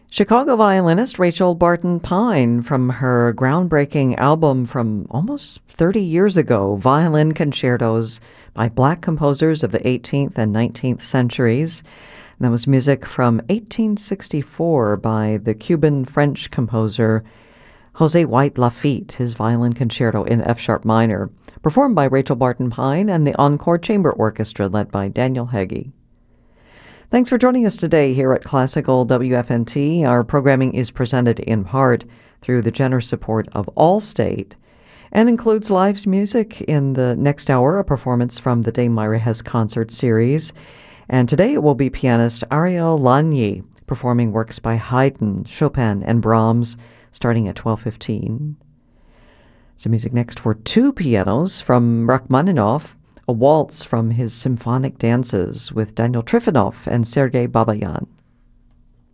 Chicago violinist Rachel Barton Pine from her groundbreaking album from almost 30 years ago, Violin Concertos by Black composers of the 18th and 19th centuries. And that was music from 1864 by the Cuban-French composer Jose White Lafitte, his violin concerto in F-sharp minor, performed by Rachel Barton Pine and the Encore Chamber Orchestra led by Daniel Heggie. Thanks for joining us today here at Classical WFNT. Our programming is presented in part through the generous support of Allstate and includes live music in the next hour, a performance from the Dame Myra Hess concert series. And today it will be pianist Ariel Lagny performing works by Haydn, Chopin, and Brahms starting at 12:15. Some music next for two pianos from Rachmaninoff, a waltz from his symphonic dances with Daniel Trifonov and Sergei Babayan.